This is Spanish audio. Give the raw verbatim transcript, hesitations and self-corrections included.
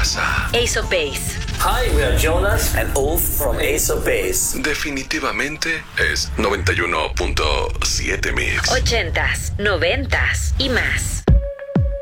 casa. Ace of Base. Hi, we are Jonas and Ulf from Ace of Base. Definitivamente es noventa y uno punto siete Mix. Ochentas, noventas y más.